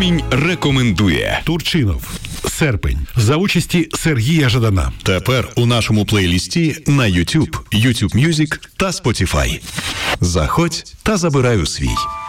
Промінь рекомендує. Турчинов. Серпень. За участі Сергія Жадана. Тепер у нашому плейлісті на YouTube, YouTube Music та Spotify. Заходь та забирай у свій.